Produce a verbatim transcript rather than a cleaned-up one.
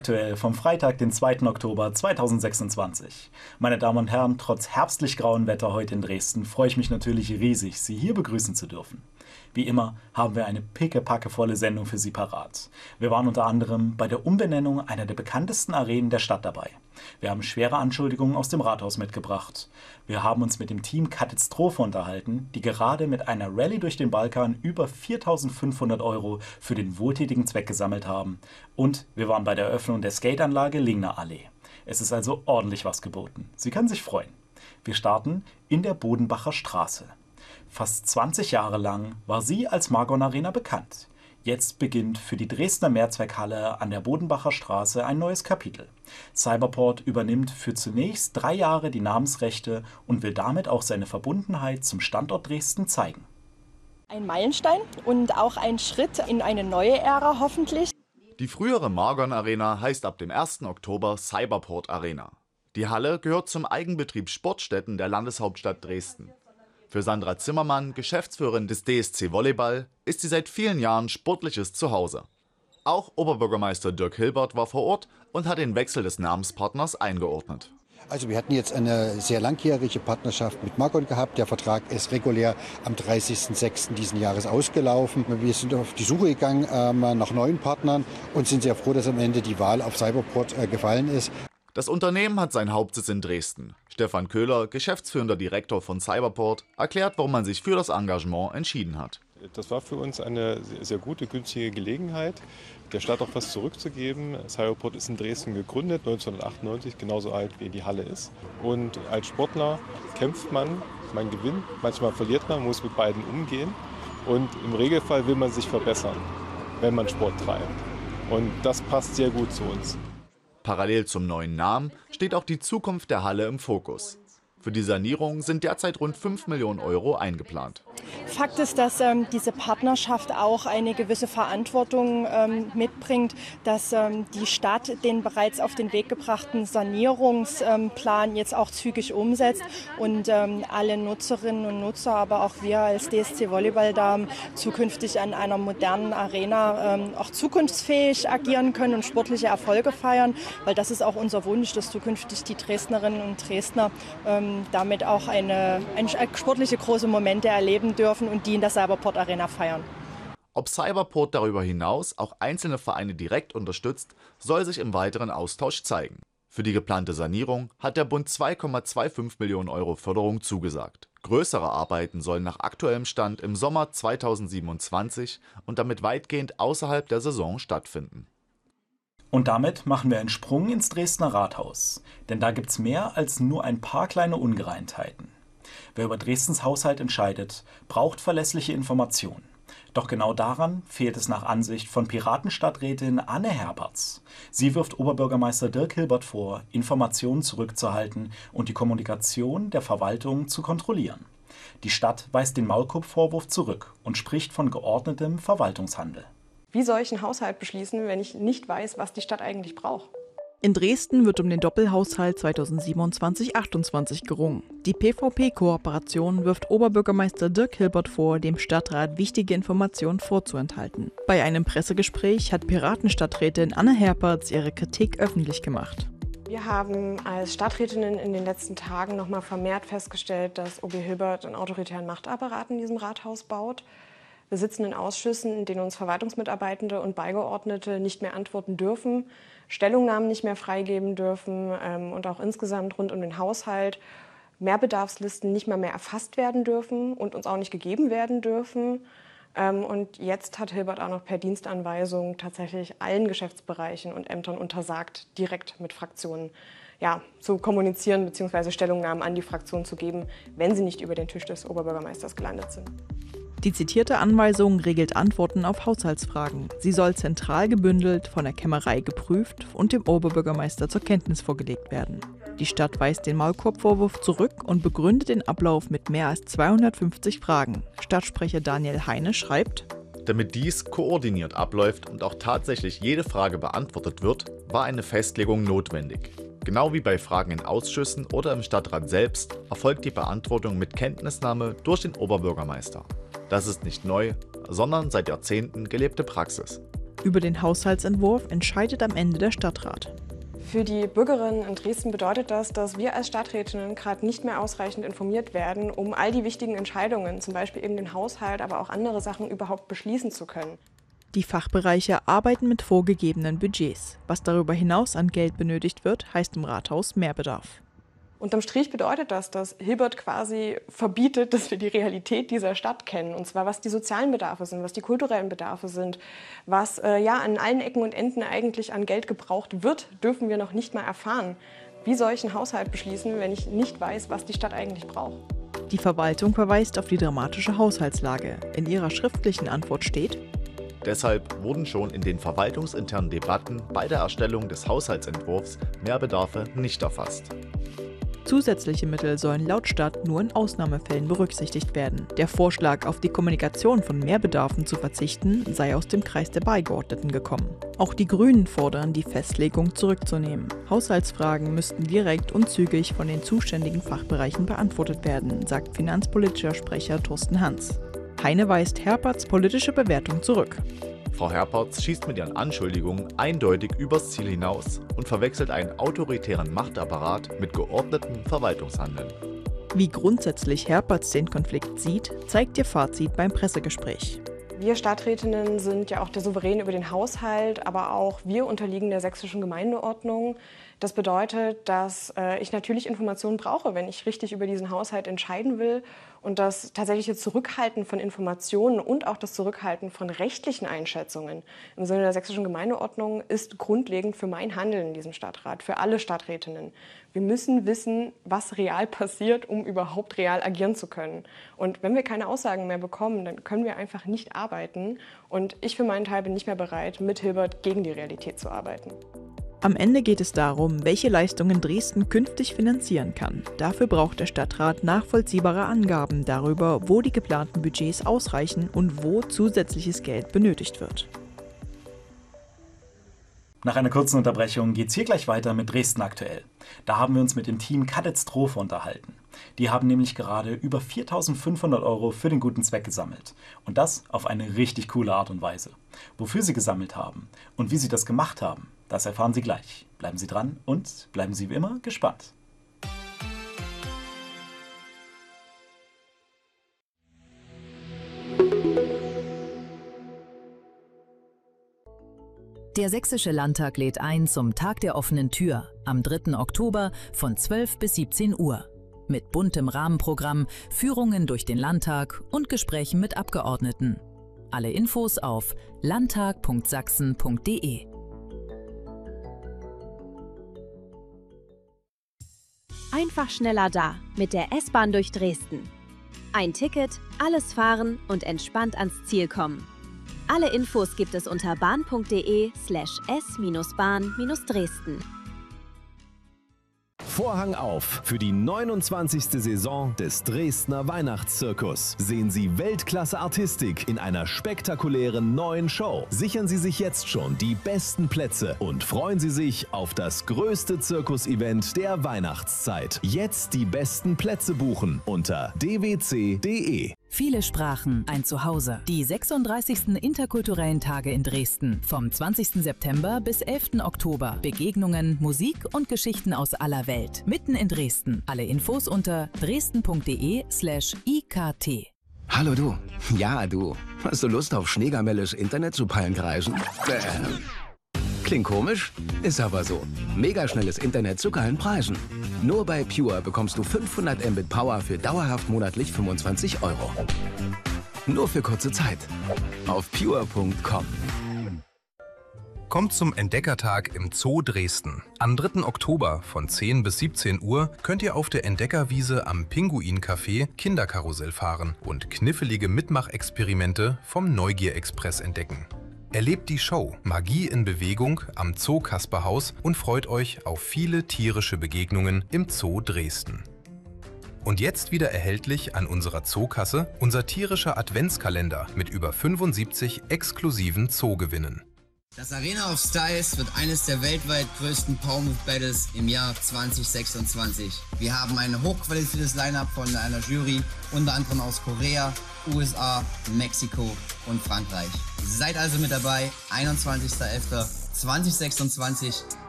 Aktuell vom Freitag, den zweiten Oktober zweitausendsechsundzwanzig. Meine Damen und Herren, trotz herbstlich grauen Wetter heute in Dresden freue ich mich natürlich riesig, Sie hier begrüßen zu dürfen. Wie immer haben wir eine pickepackevolle Sendung für Sie parat. Wir waren unter anderem bei der Umbenennung einer der bekanntesten Arenen der Stadt dabei. Wir haben schwere Anschuldigungen aus dem Rathaus mitgebracht. Wir haben uns mit dem Team Katastrophe unterhalten, die gerade mit einer Rallye durch den Balkan über viertausendfünfhundert Euro für den wohltätigen Zweck gesammelt haben. Und wir waren bei der Eröffnung der Skateanlage Lingner Allee. Es ist also ordentlich was geboten. Sie können sich freuen. Wir starten in der Bodenbacher Straße. Fast zwanzig Jahre lang war sie als Margon Arena bekannt. Jetzt beginnt für die Dresdner Mehrzweckhalle an der Bodenbacher Straße ein neues Kapitel. Cyberport übernimmt für zunächst drei Jahre die Namensrechte und will damit auch seine Verbundenheit zum Standort Dresden zeigen. Ein Meilenstein und auch ein Schritt in eine neue Ära hoffentlich. Die frühere Margon Arena heißt ab dem ersten Oktober Cyberport Arena. Die Halle gehört zum Eigenbetrieb Sportstätten der Landeshauptstadt Dresden. Für Sandra Zimmermann, Geschäftsführerin des D S C Volleyball, ist sie seit vielen Jahren sportliches Zuhause. Auch Oberbürgermeister Dirk Hilbert war vor Ort und hat den Wechsel des Namenspartners eingeordnet. Also wir hatten jetzt eine sehr langjährige Partnerschaft mit Margon gehabt. Der Vertrag ist regulär am dreißigsten sechsten diesen Jahres ausgelaufen. Wir sind auf die Suche gegangen ähm, nach neuen Partnern und sind sehr froh, dass am Ende die Wahl auf Cyberport äh, gefallen ist. Das Unternehmen hat seinen Hauptsitz in Dresden. Stefan Köhler, geschäftsführender Direktor von Cyberport, erklärt, warum man sich für das Engagement entschieden hat. Das war für uns eine sehr gute, günstige Gelegenheit, der Stadt auch was zurückzugeben. Cyberport ist in Dresden gegründet, neunzehnhundertachtundneunzig, genauso alt wie die Halle ist. Und als Sportler kämpft man, man gewinnt, manchmal verliert man, muss mit beiden umgehen. Und im Regelfall will man sich verbessern, wenn man Sport treibt. Und das passt sehr gut zu uns. Parallel zum neuen Namen steht auch die Zukunft der Halle im Fokus. Für die Sanierung sind derzeit rund fünf Millionen Euro eingeplant. Fakt ist, dass ähm, diese Partnerschaft auch eine gewisse Verantwortung ähm, mitbringt, dass ähm, die Stadt den bereits auf den Weg gebrachten Sanierungsplan ähm, jetzt auch zügig umsetzt und ähm, alle Nutzerinnen und Nutzer, aber auch wir als D S C Volleyball da zukünftig an einer modernen Arena ähm, auch zukunftsfähig agieren können und sportliche Erfolge feiern, weil das ist auch unser Wunsch, dass zukünftig die Dresdnerinnen und Dresdner ähm, damit auch eine, eine sportliche große Momente erleben dürfen und die in der Cyberport Arena feiern. Ob Cyberport darüber hinaus auch einzelne Vereine direkt unterstützt, soll sich im weiteren Austausch zeigen. Für die geplante Sanierung hat der Bund zwei Komma fünfundzwanzig Millionen Euro Förderung zugesagt. Größere Arbeiten sollen nach aktuellem Stand im Sommer zweitausendsiebenundzwanzig und damit weitgehend außerhalb der Saison stattfinden. Und damit machen wir einen Sprung ins Dresdner Rathaus, denn da gibt's mehr als nur ein paar kleine Ungereimtheiten. Wer über Dresdens Haushalt entscheidet, braucht verlässliche Informationen. Doch genau daran fehlt es nach Ansicht von Piratenstadträtin Anne Herberts. Sie wirft Oberbürgermeister Dirk Hilbert vor, Informationen zurückzuhalten und die Kommunikation der Verwaltung zu kontrollieren. Die Stadt weist den Maulkorb-Vorwurf zurück und spricht von geordnetem Verwaltungshandel. Wie soll ich einen Haushalt beschließen, wenn ich nicht weiß, was die Stadt eigentlich braucht? In Dresden wird um den Doppelhaushalt zweitausendsiebenundzwanzig achtundzwanzig gerungen. Die P V P-Kooperation wirft Oberbürgermeister Dirk Hilbert vor, dem Stadtrat wichtige Informationen vorzuenthalten. Bei einem Pressegespräch hat Piratenstadträtin Anne Herberts ihre Kritik öffentlich gemacht. Wir haben als Stadträtinnen in den letzten Tagen noch mal vermehrt festgestellt, dass O B Hilbert einen autoritären Machtapparat in diesem Rathaus baut. Wir sitzen in Ausschüssen, in denen uns Verwaltungsmitarbeitende und Beigeordnete nicht mehr antworten dürfen, Stellungnahmen nicht mehr freigeben dürfen ähm, und auch insgesamt rund um den Haushalt Mehrbedarfslisten nicht mal mehr erfasst werden dürfen und uns auch nicht gegeben werden dürfen. Ähm, und jetzt hat Hilbert auch noch per Dienstanweisung tatsächlich allen Geschäftsbereichen und Ämtern untersagt, direkt mit Fraktionen ja, zu kommunizieren bzw. Stellungnahmen an die Fraktion zu geben, wenn sie nicht über den Tisch des Oberbürgermeisters gelandet sind. Die zitierte Anweisung regelt Antworten auf Haushaltsfragen. Sie soll zentral gebündelt, von der Kämmerei geprüft und dem Oberbürgermeister zur Kenntnis vorgelegt werden. Die Stadt weist den Maulkorb-Vorwurf zurück und begründet den Ablauf mit mehr als zweihundertfünfzig Fragen. Stadtsprecher Daniel Heine schreibt: Damit dies koordiniert abläuft und auch tatsächlich jede Frage beantwortet wird, war eine Festlegung notwendig. Genau wie bei Fragen in Ausschüssen oder im Stadtrat selbst erfolgt die Beantwortung mit Kenntnisnahme durch den Oberbürgermeister. Das ist nicht neu, sondern seit Jahrzehnten gelebte Praxis. Über den Haushaltsentwurf entscheidet am Ende der Stadtrat. Für die Bürgerinnen in Dresden bedeutet das, dass wir als Stadträtinnen gerade nicht mehr ausreichend informiert werden, um all die wichtigen Entscheidungen, zum Beispiel eben den Haushalt, aber auch andere Sachen überhaupt beschließen zu können. Die Fachbereiche arbeiten mit vorgegebenen Budgets. Was darüber hinaus an Geld benötigt wird, heißt im Rathaus Mehrbedarf. Unterm Strich bedeutet das, dass Hilbert quasi verbietet, dass wir die Realität dieser Stadt kennen. Und zwar, was die sozialen Bedarfe sind, was die kulturellen Bedarfe sind, was äh, ja an allen Ecken und Enden eigentlich an Geld gebraucht wird, dürfen wir noch nicht mal erfahren. Wie soll ich einen Haushalt beschließen, wenn ich nicht weiß, was die Stadt eigentlich braucht? Die Verwaltung verweist auf die dramatische Haushaltslage. In ihrer schriftlichen Antwort steht: Deshalb wurden schon in den verwaltungsinternen Debatten bei der Erstellung des Haushaltsentwurfs Mehrbedarfe nicht erfasst. Zusätzliche Mittel sollen laut Stadt nur in Ausnahmefällen berücksichtigt werden. Der Vorschlag, auf die Kommunikation von Mehrbedarfen zu verzichten, sei aus dem Kreis der Beigeordneten gekommen. Auch die Grünen fordern, die Festlegung zurückzunehmen. Haushaltsfragen müssten direkt und zügig von den zuständigen Fachbereichen beantwortet werden, sagt finanzpolitischer Sprecher Thorsten Hans. Heine weist Herperts politische Bewertung zurück. Frau Herperts schießt mit ihren Anschuldigungen eindeutig übers Ziel hinaus und verwechselt einen autoritären Machtapparat mit geordnetem Verwaltungshandeln. Wie grundsätzlich Herperts den Konflikt sieht, zeigt ihr Fazit beim Pressegespräch. Wir Stadträtinnen sind ja auch der Souverän über den Haushalt, aber auch wir unterliegen der sächsischen Gemeindeordnung. Das bedeutet, dass äh, ich natürlich Informationen brauche, wenn ich richtig über diesen Haushalt entscheiden will. Und das tatsächliche Zurückhalten von Informationen und auch das Zurückhalten von rechtlichen Einschätzungen im Sinne der sächsischen Gemeindeordnung ist grundlegend für mein Handeln in diesem Stadtrat, für alle Stadträtinnen. Wir müssen wissen, was real passiert, um überhaupt real agieren zu können. Und wenn wir keine Aussagen mehr bekommen, dann können wir einfach nicht arbeiten. Und ich für meinen Teil bin nicht mehr bereit, mit Hilbert gegen die Realität zu arbeiten. Am Ende geht es darum, welche Leistungen Dresden künftig finanzieren kann. Dafür braucht der Stadtrat nachvollziehbare Angaben darüber, wo die geplanten Budgets ausreichen und wo zusätzliches Geld benötigt wird. Nach einer kurzen Unterbrechung geht's hier gleich weiter mit Dresden aktuell. Da haben wir uns mit dem Team Katastrophe unterhalten. Die haben nämlich gerade über viertausendfünfhundert Euro für den guten Zweck gesammelt. Und das auf eine richtig coole Art und Weise. Wofür sie gesammelt haben und wie sie das gemacht haben, das erfahren Sie gleich. Bleiben Sie dran und bleiben Sie wie immer gespannt. Der Sächsische Landtag lädt ein zum Tag der offenen Tür am dritten Oktober von zwölf bis siebzehn Uhr. Mit buntem Rahmenprogramm, Führungen durch den Landtag und Gesprächen mit Abgeordneten. Alle Infos auf landtag punkt sachsen punkt de. Einfach schneller da mit der S-Bahn durch Dresden. Ein Ticket, alles fahren und entspannt ans Ziel kommen. Alle Infos gibt es unter bahn punkt de slash s bahn Dresden. Vorhang auf für die neunundzwanzigste Saison des Dresdner Weihnachtszirkus. Sehen Sie Weltklasse-Artistik in einer spektakulären neuen Show. Sichern Sie sich jetzt schon die besten Plätze und freuen Sie sich auf das größte Zirkus-Event der Weihnachtszeit. Jetzt die besten Plätze buchen unter d w c punkt de. Viele Sprachen, ein Zuhause. Die sechsunddreißigsten interkulturellen Tage in Dresden. Vom zwanzigsten September bis elften Oktober. Begegnungen, Musik und Geschichten aus aller Welt. Mitten in Dresden. Alle Infos unter dresden punkt de slash i k t. Hallo du. Ja, du. Hast du Lust auf schneegamelles Internet zu Pallenkreisen? Äh. Klingt komisch? Ist aber so. Mega schnelles Internet zu geilen Preisen. Nur bei Pure bekommst du fünfhundert Mbit Power für dauerhaft monatlich fünfundzwanzig Euro. Nur für kurze Zeit. Auf pure punkt com. Kommt zum Entdeckertag im Zoo Dresden. Am dritten Oktober von zehn bis siebzehn Uhr könnt ihr auf der Entdeckerwiese am Pinguin-Café Kinderkarussell fahren und knifflige Mitmachexperimente vom Neugier-Express entdecken. Erlebt die Show Magie in Bewegung am Zoo Kasperhaus und freut euch auf viele tierische Begegnungen im Zoo Dresden. Und jetzt wieder erhältlich an unserer Zookasse unser tierischer Adventskalender mit über fünfundsiebzig exklusiven Zoogewinnen. Das Arena of Styles wird eines der weltweit größten Power Move Battles im Jahr zwanzig sechsundzwanzig. Wir haben ein hochqualifiziertes Line-Up von einer Jury, unter anderem aus Korea, U S A, Mexiko und Frankreich. Seid also mit dabei, einundzwanzigster elfter zweitausendsechsundzwanzig